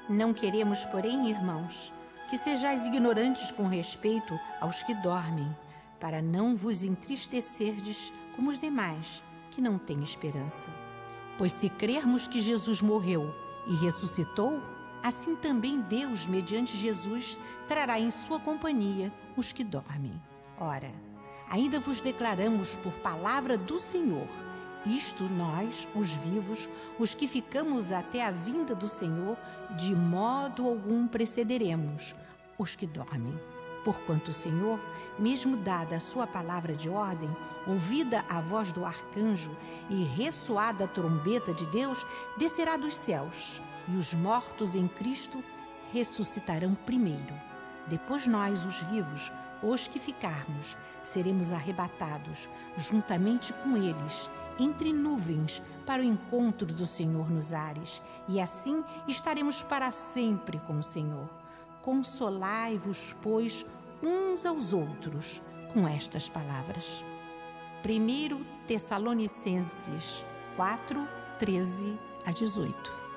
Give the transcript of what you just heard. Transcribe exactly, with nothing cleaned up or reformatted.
Não queremos, porém, irmãos, que sejais ignorantes com respeito aos que dormem, para não vos entristecerdes como os demais, que não têm esperança. Pois se crermos que Jesus morreu e ressuscitou, assim também Deus, mediante Jesus, trará em sua companhia os que dormem. Ora, ainda vos declaramos por palavra do Senhor, isto nós, os vivos, os que ficamos até a vinda do Senhor, de modo algum precederemos os que dormem. Porquanto o Senhor, mesmo dada a sua palavra de ordem, ouvida a voz do arcanjo e ressoada a trombeta de Deus, descerá dos céus, e os mortos em Cristo ressuscitarão primeiro. Depois nós, os vivos, os que ficarmos, seremos arrebatados, juntamente com eles, entre nuvens, para o encontro do Senhor nos ares, e assim estaremos para sempre com o Senhor. Consolai-vos, pois, uns aos outros, com estas palavras. primeiro Tessalonicenses quatro, treze a dezoito.